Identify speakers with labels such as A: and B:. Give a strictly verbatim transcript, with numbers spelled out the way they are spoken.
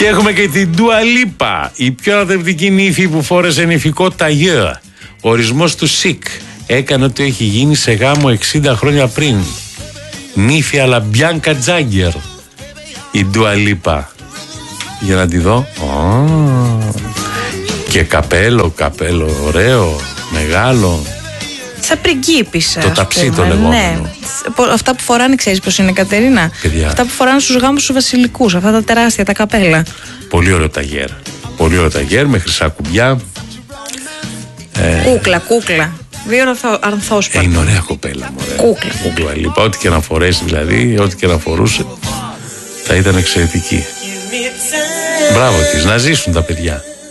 A: Και έχουμε και την Dua Lipa, η πιο αναδευτική νύφη που φόρεσε νυφικό ταγιό. Ο ορισμός του σικ έκανε ότι έχει γίνει σε γάμο εξήντα χρόνια πριν. Νύφη αλλά Μπιάνκα Τζάγκερ, η Dua Lipa. Για να τη δω. Oh. Και καπέλο, καπέλο, ωραίο, μεγάλο.
B: Σαν πριγκίπισσα.
A: Το ταψί το λεγόμενο.
B: Ναι. Αυτά που φοράνε, ξέρεις πώς είναι, Κατερίνα?
A: Παιδιά.
B: Αυτά που φοράνε στους γάμους τους βασιλικούς, αυτά τα τεράστια, τα καπέλα.
A: Πολύ ωραίο ταγέρ. Πολύ ωραίο ταγέρ με χρυσά κουμπιά.
B: Ε... Κούκλα, κούκλα. Δύο ανθόσπαρτα.
A: Ε, είναι ωραία κοπέλα, μωρέ.
B: Κούκλα.
A: Κούκλα, λοιπά. Ό,τι και να φορέσει, δηλαδή, ό,τι και να φορούσε, θα ήταν εξαιρετική. Μπράβο της, να ζήσουν τα παιδιά.